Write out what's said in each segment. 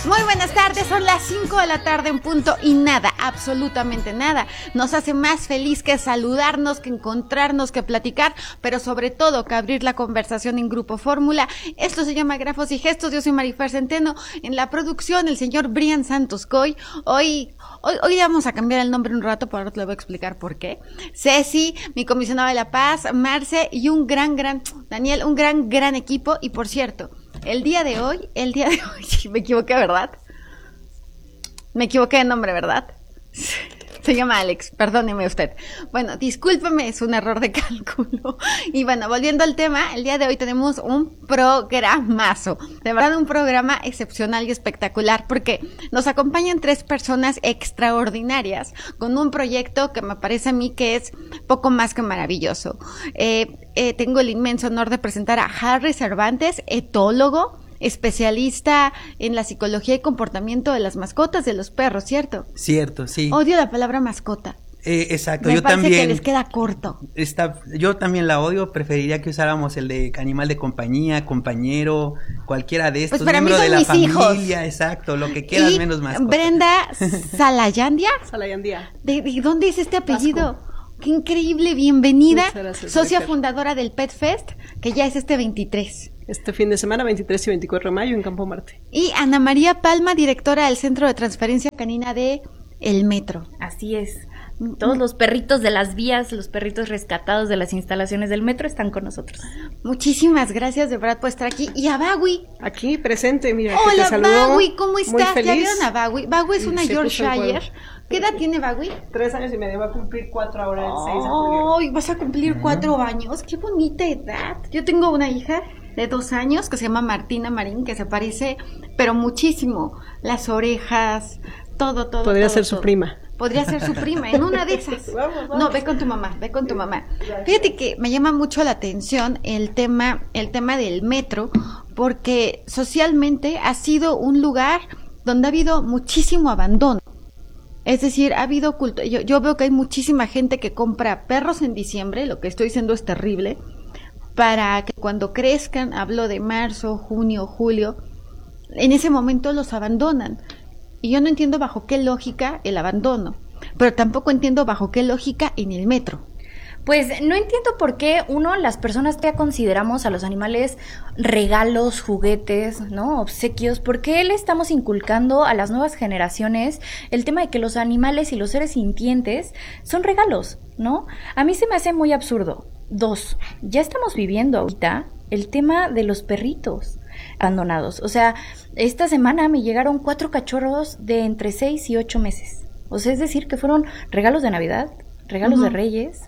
Muy buenas tardes, son las 5 de la tarde en punto y nada, absolutamente nada, nos hace más feliz que saludarnos, que encontrarnos, que platicar, pero sobre todo que abrir la conversación en Grupo Fórmula. Esto se llama Grafos y Gestos, yo soy Marifer Centeno, en la producción el señor Brian Santos Coy. Hoy vamos a cambiar el nombre un rato, por ahora te lo voy a explicar por qué. Ceci, mi comisionado de la paz, Marce y un gran Daniel, un gran equipo. Y por cierto, el día de hoy, me equivoqué, ¿verdad? Me equivoqué de nombre, ¿verdad? Se llama Alex, perdóneme usted. Bueno, discúlpeme, es un error de cálculo. Y bueno, volviendo al tema, el día de hoy tenemos un programazo. De verdad, un programa excepcional y espectacular, porque nos acompañan 3 personas extraordinarias con un proyecto que me parece a mí que es poco más que maravilloso. Tengo el inmenso honor de presentar a Harry Cervantes, etólogo, especialista en la psicología y comportamiento de las mascotas, de los perros, ¿cierto? Cierto, sí. Odio la palabra mascota. Exacto, Me yo parece también. Que les queda corto. Yo también la odio, preferiría que usáramos el de animal de compañía, compañero, cualquiera de estos, pues para miembro mí son de la mis familia, hijos. exacto, lo que quieras, menos mascota. Brenda Salayandia. Salayandia. ¿De dónde es este apellido? Vasco. Qué increíble, bienvenida. Gracias, socia fundadora del Pet Fest, que ya es este 23. Este fin de semana, 23 y 24 de mayo, en Campo Marte. Y Ana María Palma, directora del Centro de Transferencia Canina de El Metro. Así es. Todos los perritos de las vías, los perritos rescatados de las instalaciones del metro están con nosotros. Muchísimas gracias de verdad por estar aquí. Y a Bagui. Aquí presente, mira. Hola, que te saludó. Bagui, ¿cómo estás? ¿Ya vieron a Bagui? Bagui es una Se Yorkshire. ¿Qué edad tiene Bagui? 3 años y medio, va a cumplir 4 ahora el 6 de julio. ¡Ay, vas a cumplir 4 años! ¡Qué bonita edad! Yo tengo una hija de 2 años que se llama Martina Marín, que se parece, pero muchísimo. Las orejas, todo. Podría ser su prima. Podría ser su prima, en una de esas. Vamos. No, ve con tu mamá. Fíjate que me llama mucho la atención el tema del metro, porque socialmente ha sido un lugar donde ha habido muchísimo abandono. Es decir, ha habido culto. Yo veo que hay muchísima gente que compra perros en diciembre, lo que estoy diciendo es terrible, para que cuando crezcan, hablo de marzo, junio, julio, en ese momento los abandonan. Y yo no entiendo bajo qué lógica el abandono, pero tampoco entiendo bajo qué lógica en el metro. Pues no entiendo por qué las personas que consideramos a los animales regalos, juguetes, ¿no? Obsequios, ¿por qué le estamos inculcando a las nuevas generaciones el tema de que los animales y los seres sintientes son regalos, ¿no? A mí se me hace muy absurdo. 2, ya estamos viviendo ahorita el tema de los perritos abandonados. O sea, esta semana me llegaron 4 cachorros de entre 6 y 8 meses. O sea, es decir, que fueron regalos de Navidad, regalos de Reyes,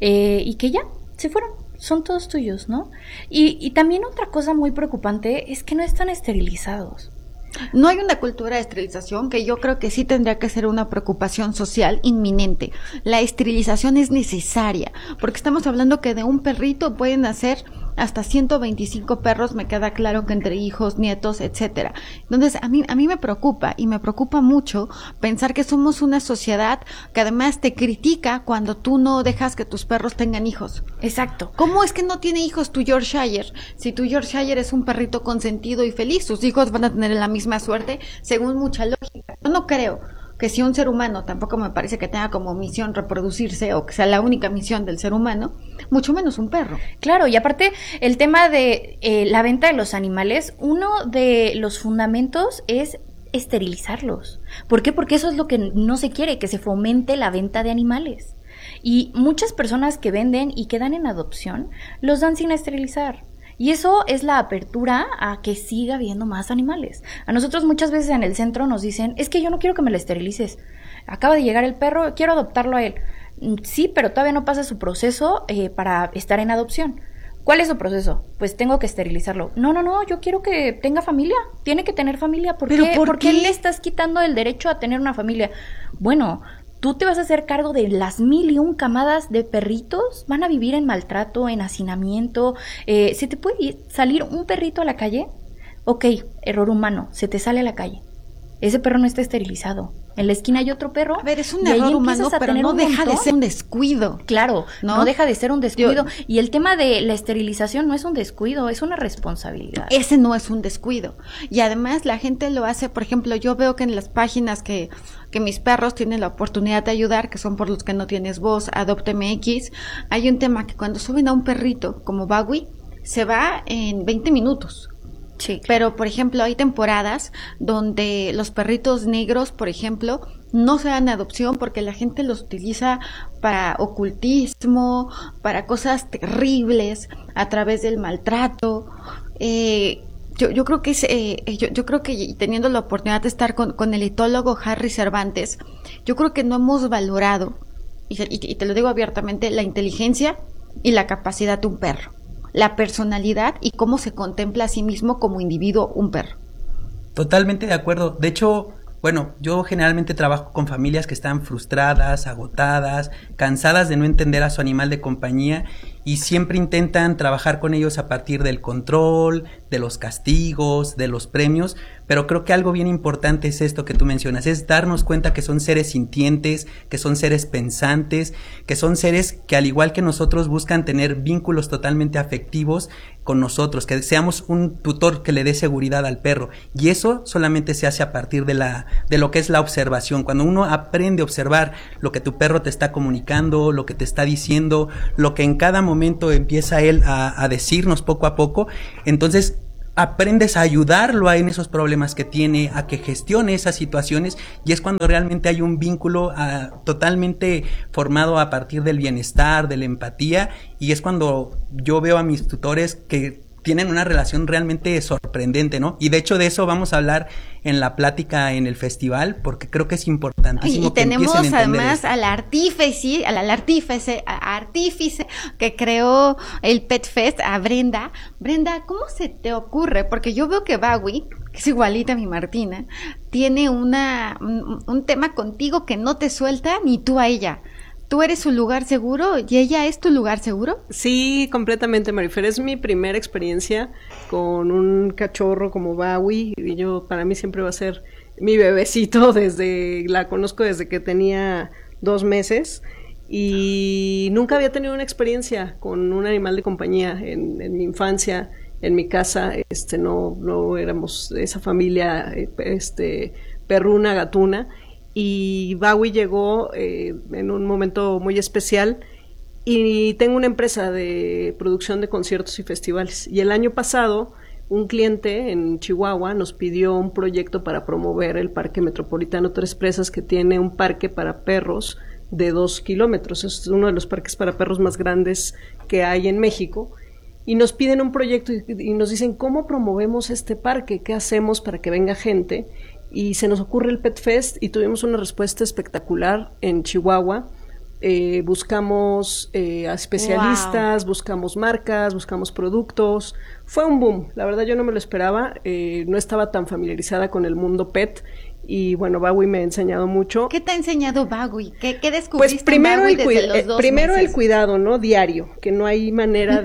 y que ya se fueron, son todos tuyos, ¿no? Y también otra cosa muy preocupante es que no están esterilizados. No hay una cultura de esterilización, que yo creo que sí tendría que ser una preocupación social inminente. La esterilización es necesaria, porque estamos hablando que de un perrito pueden nacer hasta 125 perros, me queda claro que entre hijos, nietos, etcétera. Entonces, a mí me preocupa, y me preocupa mucho pensar que somos una sociedad que además te critica cuando tú no dejas que tus perros tengan hijos. Exacto. ¿Cómo es que no tiene hijos tu Yorkshire? Si tu Yorkshire es un perrito consentido y feliz, tus hijos van a tener la misma suerte, según mucha lógica. Yo no creo que si un ser humano, tampoco me parece que tenga como misión reproducirse, o que sea la única misión del ser humano, mucho menos un perro. Claro, y aparte el tema de la venta de los animales, uno de los fundamentos es esterilizarlos. ¿Por qué? Porque eso es lo que no se quiere, que se fomente la venta de animales. Y muchas personas que venden y que dan en adopción, los dan sin esterilizar. Y eso es la apertura a que siga habiendo más animales. A nosotros muchas veces en el centro nos dicen, es que yo no quiero que me lo esterilices. Acaba de llegar el perro, quiero adoptarlo a él. Sí, pero todavía no pasa su proceso para estar en adopción. ¿Cuál es su proceso? Pues tengo que esterilizarlo. No, yo quiero que tenga familia. Tiene que tener familia. ¿Por qué? ¿Por qué le estás quitando el derecho a tener una familia? Bueno, tú te vas a hacer cargo de las 1001 camadas de perritos, van a vivir en maltrato, en hacinamiento. ¿Se te puede salir un perrito a la calle? Ok, error humano, se te sale a la calle. Ese perro no está esterilizado. En la esquina hay otro perro. A ver, es un y ahí error humano, empiezas a pero tener no un deja de montón. ser un descuido. Claro, ¿no? no deja de ser un descuido. Y el tema de la esterilización no es un descuido, es una responsabilidad. Ese no es un descuido. Y además la gente lo hace, por ejemplo, yo veo que en las páginas que mis perros tienen la oportunidad de ayudar, que son por los que no tienes voz, AdoptMX, hay un tema que cuando suben a un perrito como Bagui, se va en 20 minutos. Sí. Pero, por ejemplo, hay temporadas donde los perritos negros, por ejemplo, no se dan adopción porque la gente los utiliza para ocultismo, para cosas terribles, a través del maltrato. Yo creo que yo creo que teniendo la oportunidad de estar con el etólogo Harry Cervantes, yo creo que no hemos valorado, y te lo digo abiertamente, la inteligencia y la capacidad de un perro, la personalidad y cómo se contempla a sí mismo como individuo un perro. Totalmente de acuerdo. De hecho, bueno, yo generalmente trabajo con familias que están frustradas, agotadas, cansadas de no entender a su animal de compañía y siempre intentan trabajar con ellos a partir del control, de los castigos, de los premios, pero creo que algo bien importante es esto que tú mencionas, es darnos cuenta que son seres sintientes, que son seres pensantes, que son seres que al igual que nosotros buscan tener vínculos totalmente afectivos con nosotros, que seamos un tutor que le dé seguridad al perro, y eso solamente se hace a partir de lo que es la observación. Cuando uno aprende a observar lo que tu perro te está comunicando, lo que te está diciendo, lo que en cada momento empieza él a decirnos poco a poco, entonces aprendes a ayudarlo en esos problemas que tiene, a que gestione esas situaciones, y es cuando realmente hay un vínculo totalmente formado a partir del bienestar, de la empatía, y es cuando yo veo a mis tutores que tienen una relación realmente sorprendente, ¿no? Y de hecho de eso vamos a hablar en la plática en el festival, porque creo que es importantísimo. Y tenemos además al artífice que creó el Pet Fest, a Brenda. Brenda, ¿cómo se te ocurre? Porque yo veo que Bagui, que es igualita a mi Martina, tiene un tema contigo que no te suelta ni tú a ella. ¿Tú eres su lugar seguro y ella es tu lugar seguro? Sí, completamente, Marifer. Es mi primera experiencia con un cachorro como Bagui, y para mí siempre va a ser mi bebecito, la conozco desde que tenía 2 meses, y nunca había tenido una experiencia con un animal de compañía en mi infancia. En mi casa, no éramos esa familia, perruna, gatuna, y Bagui llegó en un momento muy especial, y tengo una empresa de producción de conciertos y festivales, y el año pasado un cliente en Chihuahua nos pidió un proyecto para promover el Parque Metropolitano Tres Presas, que tiene un parque para perros de 2 kilómetros, es uno de los parques para perros más grandes que hay en México, y nos piden un proyecto y nos dicen, ¿cómo promovemos este parque? ¿Qué hacemos para que venga gente? Y se nos ocurre el Pet Fest, y tuvimos una respuesta espectacular en Chihuahua. Buscamos a especialistas, wow, buscamos marcas, buscamos productos. Fue un boom, la verdad yo no me lo esperaba, no estaba tan familiarizada con el mundo pet, y bueno, Bagui me ha enseñado mucho. ¿Qué te ha enseñado Bagui? ¿Qué descubriste? Pues primero, Bagui desde los 2 primero meses? El cuidado, ¿no? Diario, que no hay manera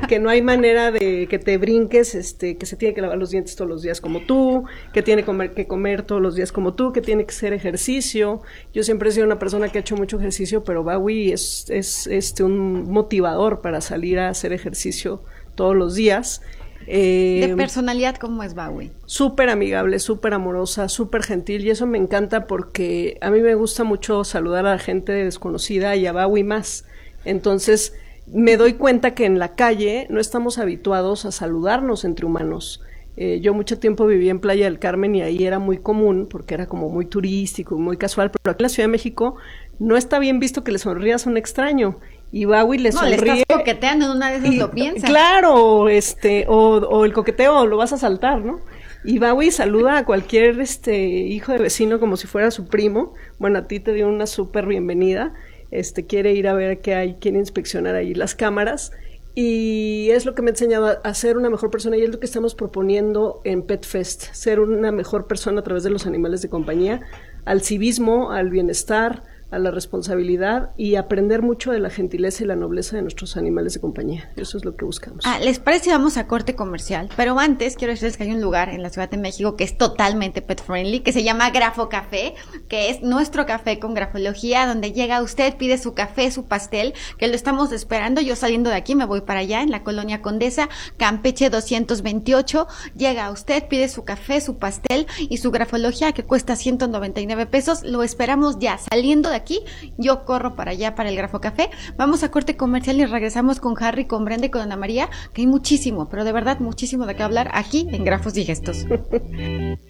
de que te brinques, que se tiene que lavar los dientes todos los días como tú, que tiene que comer todos los días como tú, que tiene que hacer ejercicio. Yo siempre he sido una persona que ha hecho mucho ejercicio, pero Bagui es un motivador para salir a hacer ejercicio todos los días. De personalidad, ¿cómo es Bagui? Súper amigable, súper amorosa, súper gentil, y eso me encanta porque a mí me gusta mucho saludar a la gente desconocida, y a Bagui más. Entonces me doy cuenta que en la calle no estamos habituados a saludarnos entre humanos. Yo mucho tiempo viví en Playa del Carmen, y ahí era muy común porque era como muy turístico, muy casual, pero aquí en la Ciudad de México no está bien visto que le sonrías a un extraño. Y Bagui le sonríe. No, le estás coqueteando, en una de esas lo piensas. Claro, o el coqueteo lo vas a saltar, ¿no? Y Bagui saluda a cualquier hijo de vecino como si fuera su primo. Bueno, a ti te dio una súper bienvenida. Quiere ir a ver qué hay, quiere inspeccionar ahí las cámaras. Y es lo que me ha enseñado a ser una mejor persona, y es lo que estamos proponiendo en Pet Fest, ser una mejor persona a través de los animales de compañía, al civismo, al bienestar, a la responsabilidad y aprender mucho de la gentileza y la nobleza de nuestros animales de compañía. Eso es lo que buscamos. ¿Les parece si vamos a corte comercial? Pero antes quiero decirles que hay un lugar en la Ciudad de México que es totalmente pet friendly, que se llama Grafo Café, que es nuestro café con grafología, donde llega usted, pide su café, su pastel, que lo estamos esperando. Yo saliendo de aquí me voy para allá, en la Colonia Condesa, Campeche 228. Llega usted, pide su café, su pastel y su grafología, que cuesta 199 pesos. Lo esperamos ya. Saliendo de aquí, yo corro para allá, para el Grafo Café. Vamos a corte comercial y regresamos con Harry, con Brenda y con Ana María, que hay muchísimo, pero de verdad muchísimo de qué hablar aquí en Grafos Digestos.